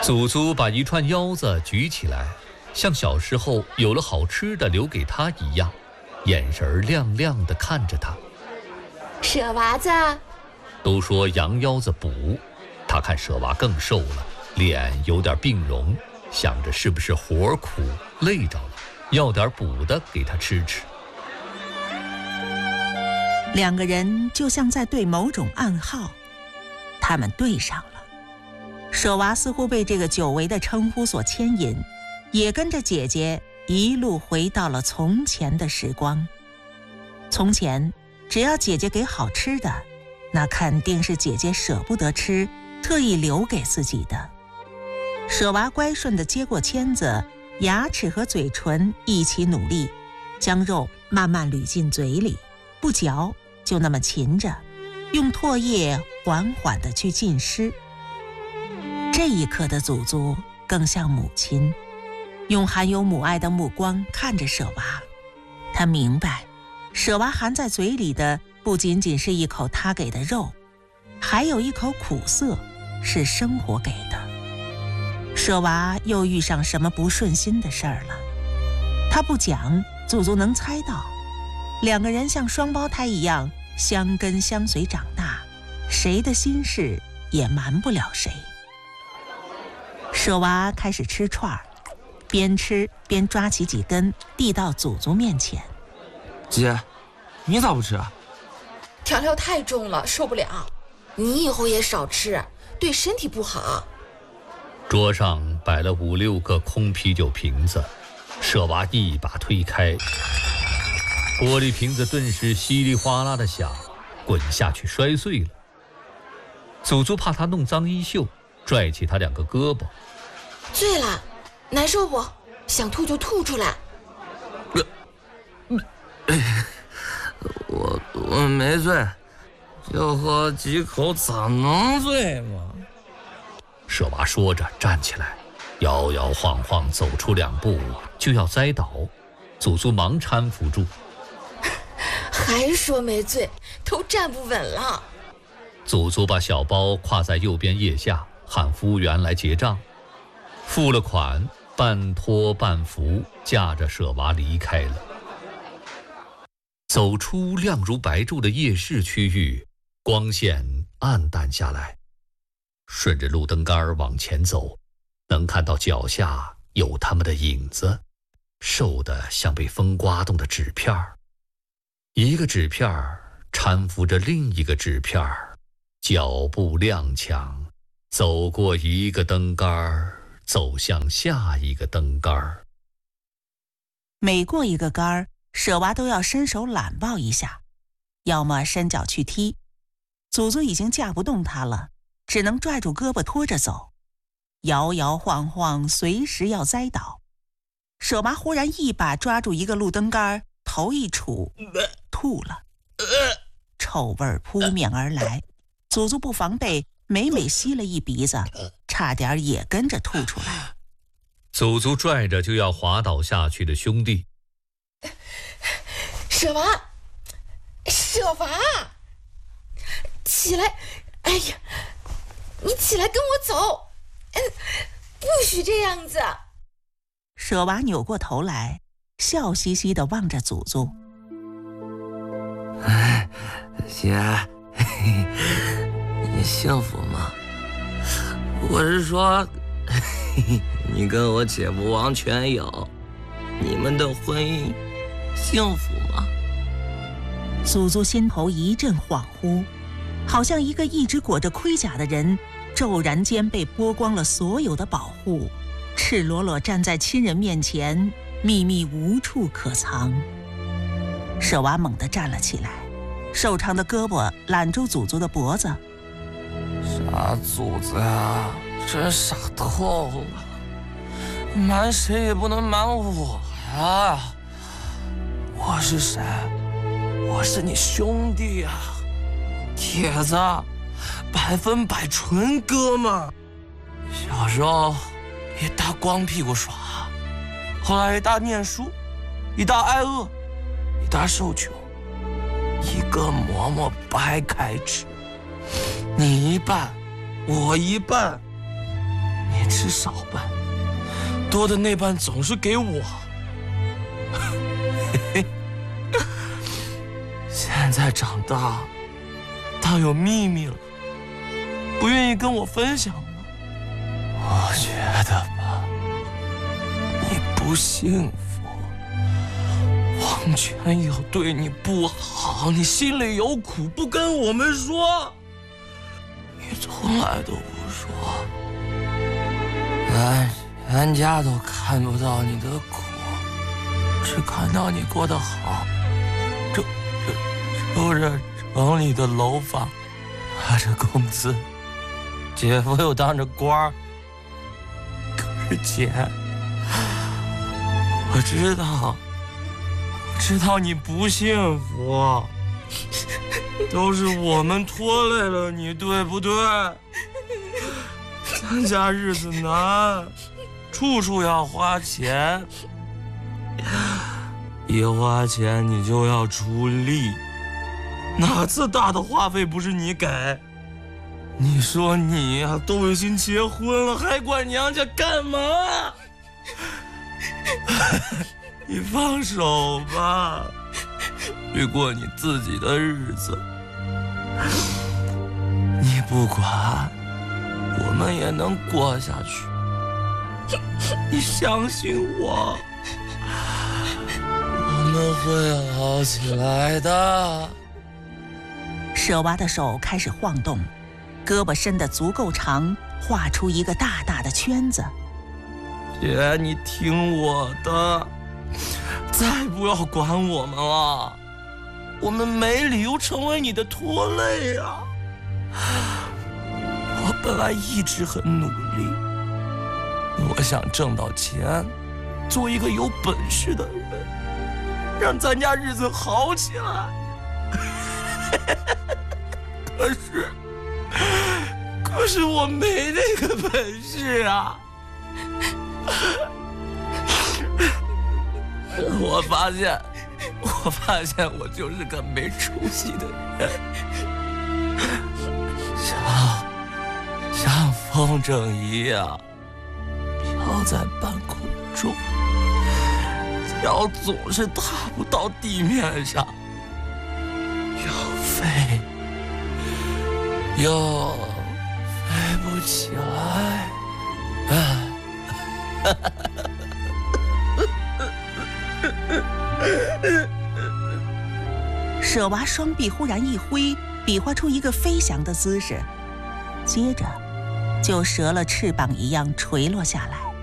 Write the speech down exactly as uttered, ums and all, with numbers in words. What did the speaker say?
祖祖把一串腰子举起来，像小时候有了好吃的留给他一样，眼神亮亮地看着他。 舍娃子， 都说羊腰子补，他看舍娃更瘦了，脸有点病容，想着是不是活苦累着了，要点补的给他吃吃。 两个人就像在对某种暗号，他们对上了。舍娃似乎被这个久违的称呼所牵引，也跟着姐姐一路回到了从前的时光。从前只要姐姐给好吃的，那肯定是姐姐舍不得吃，特意留给自己的。舍娃乖顺地接过签子，牙齿和嘴唇一起努力，将肉慢慢捋进嘴里，不嚼，就那么噙着，用唾液缓缓地去浸湿。这一刻的祖祖更像母亲，用含有母爱的目光看着舍娃。他明白，舍娃含在嘴里的不仅仅是一口他给的肉，还有一口苦涩，是生活给的。舍娃又遇上什么不顺心的事儿了？他不讲，祖祖能猜到。两个人像双胞胎一样相跟相随长大，谁的心事也瞒不了谁。舍娃开始吃串儿，边吃边抓起几根递到祖祖面前。 姐，你咋不吃啊？ 调料太重了，受不了。你以后也少吃，对身体不好。 桌上摆了五六个空啤酒瓶子，舍娃一把推开，玻璃瓶子顿时稀里哗啦的响，滚下去摔碎了。祖祖怕他弄脏衣袖，拽起他两个胳膊。 醉了，难受不？想吐就吐出来。 我我没醉，就喝几口咋能醉嘛？ 舍娃说着站起来，摇摇晃晃走出两步就要栽倒，祖祖忙搀扶住。 还说没醉，头站不稳了。 祖祖把小包挎在右边腋下，喊服务员来结账。付了款，半拖半扶驾着舍娃离开了。走出亮如白昼的夜市区域，光线暗淡下来，顺着路灯杆往前走，能看到脚下有他们的影子，瘦得像被风刮动的纸片儿。一个纸片儿搀扶着另一个纸片儿，脚步踉跄，走过一个灯杆，走向下一个灯杆。 每过一个杆，舍娃都要伸手揽抱一下，要么伸脚去踢。祖祖已经架不动他了，只能拽住胳膊拖着走，摇摇晃晃，随时要栽倒。舍娃忽然一把抓住一个路灯杆，头一杵，吐了，臭味扑面而来。祖祖不防备，每每吸了一鼻子，差点也跟着吐出来。 祖祖拽着就要滑倒下去的兄弟。 舍娃，舍娃，起来！哎呀，你起来跟我走，不许这样子。 舍娃扭过头来，笑嘻嘻地望着祖祖。 哎，姐，嘿嘿，你幸福吗？我是说，嘿嘿，你跟我姐夫王全友，你们的婚姻幸福吗？ 祖祖心头一阵恍惚，好像一个一直裹着盔甲的人，骤然间被剥光了所有的保护，赤裸裸站在亲人面前，秘密无处可藏。舍娃猛地站了起来，瘦长的胳膊揽住祖祖的脖子。 傻祖子呀，真傻透了，瞒谁也不能瞒我呀！我是谁？我是你兄弟呀，铁子，百分百纯哥们儿。小时候一大光屁股耍，后来一大念书，一大挨饿，一大受穷，一个馍馍掰开吃，你一半，我一半。 你吃少半，多的那半总是给我。现在长大，倒有秘密了，不愿意跟我分享了。我觉得吧，你不幸福，王全友对你不好，你心里有苦不跟我们说，你从来都不说，俺全家都看不到你的苦，只看到你过得好。这这住着城里的楼房，拿着工资，姐夫又当着官儿。可是姐，我知道，我知道你不幸福，都是我们拖累了你，对不对？咱家日子难，处处要花钱，一花钱你就要出力，哪次大的花费不是你给？你说你呀、啊，都已经结婚了，还管娘家干嘛？你放手吧，去过你自己的日子。你不管，我们也能过下去。你相信我，我们会好起来的。 舍娃的手开始晃动，胳膊伸得足够长，画出一个大大的圈子。 姐，你听我的，再不要管我们了，我们没理由成为你的拖累啊！我本来一直很努力，我想挣到钱，做一个有本事的人，让咱家日子好起来。可是，可是我没那个本事啊！我发现，我发现我就是个没出息的人，像像风筝一样飘在半空中，脚总是踏不到地面上，又飞又飞不起来。啊舍娃双臂忽然一挥，比划出一个飞翔的姿势，接着就折了翅膀一样垂落下来。